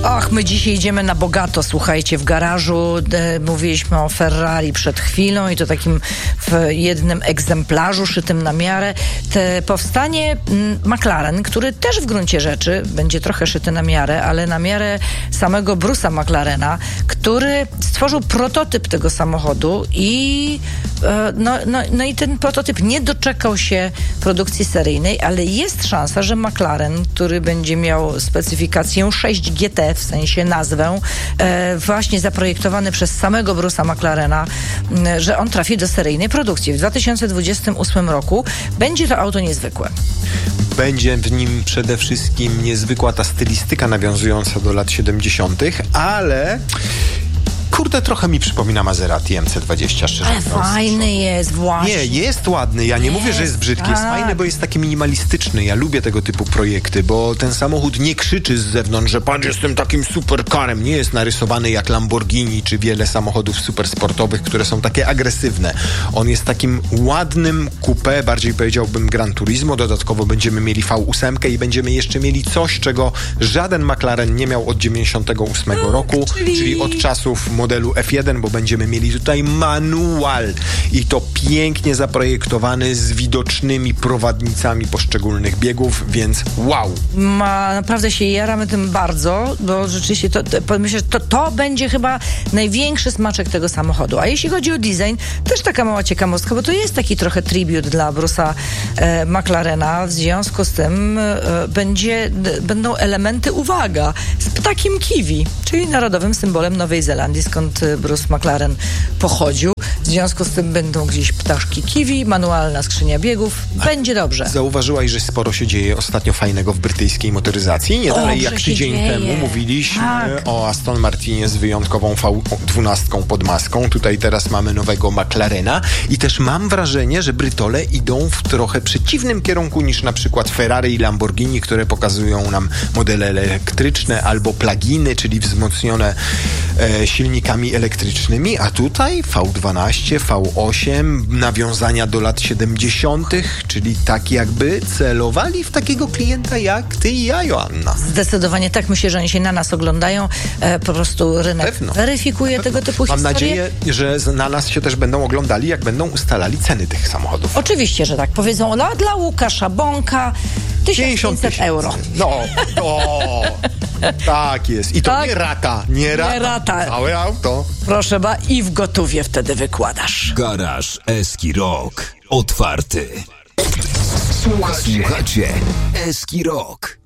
Ach, my dzisiaj idziemy na bogato, słuchajcie, w garażu mówiliśmy o Ferrari przed chwilą i to takim w jednym egzemplarzu szytym na miarę. Powstanie McLaren, który też w gruncie rzeczy będzie trochę szyty na miarę, ale na miarę samego Bruce'a McLarena, który stworzył prototyp tego samochodu i no i ten prototyp nie doczekał się produkcji seryjnej, ale jest szansa, że McLaren, który będzie miał specyfikację 6 GT, w sensie nazwę, właśnie zaprojektowany przez samego Bruce'a McLarena, że on trafi do seryjnej produkcji. W 2028 roku będzie to auto niezwykłe. Będzie w nim przede wszystkim niezwykła ta stylistyka nawiązująca do lat 70., ale kurde, trochę mi przypomina Maserati MC20, szczerze mówiąc. Ale fajny jest, właśnie. Nie, jest ładny. Ja nie mówię, że jest brzydki. Jest fajny, bo jest taki minimalistyczny. Ja lubię tego typu projekty, bo ten samochód nie krzyczy z zewnątrz, że patrz, jestem takim supercarem. Nie jest narysowany jak Lamborghini, czy wiele samochodów supersportowych, które są takie agresywne. On jest takim ładnym coupé, bardziej powiedziałbym Gran Turismo. Dodatkowo będziemy mieli V8 i będziemy jeszcze mieli coś, czego żaden McLaren nie miał od 98 roku, czyli od czasów modelu F1, bo będziemy mieli tutaj manual i to pięknie zaprojektowany z widocznymi prowadnicami poszczególnych biegów, więc wow. Naprawdę się jaramy tym bardzo, bo rzeczywiście myślę, że to będzie chyba największy smaczek tego samochodu. A jeśli chodzi o design, też taka mała ciekawostka, bo to jest taki trochę tribut dla Bruce'a McLarena. W związku z tym będą elementy, uwaga, z ptakiem kiwi, czyli narodowym symbolem Nowej Zelandii, skąd Bruce McLaren pochodził. W związku z tym będą gdzieś ptaszki kiwi, manualna skrzynia biegów. Będzie dobrze. Zauważyłaś, że sporo się dzieje ostatnio fajnego w brytyjskiej motoryzacji? Nie dalej jak tydzień temu mówiliśmy o Aston Martinie z wyjątkową V12 pod maską. Tutaj teraz mamy nowego McLarena i też mam wrażenie, że Brytole idą w trochę przeciwnym kierunku niż na przykład Ferrari i Lamborghini, które pokazują nam modele elektryczne albo pluginy, czyli wzmocnione silnikami elektrycznymi, a tutaj V12, V8, nawiązania do lat 70., czyli tak jakby celowali w takiego klienta jak ty i ja, Joanna. Zdecydowanie tak. Myślę, że oni się na nas oglądają. Po prostu rynek weryfikuje tego typu historie. Mam nadzieję, że na nas się też będą oglądali, jak będą ustalali ceny tych samochodów. Oczywiście, że tak. Powiedzą, dla Łukasza Bąka 1500 euro. Tak jest. I to tak? Nie rata. Całe auto. Proszę i w gotówie wtedy wykładasz. Garaż Eski Rock. Otwarty. Słuchacie Eski Rock.